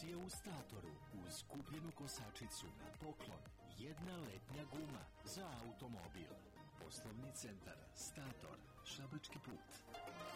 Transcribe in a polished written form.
Promocije u Statoru. Uz kupljenu kosačicu na poklon, jedna letnja guma za automobil. Poslovni centar Stator, Šabački put.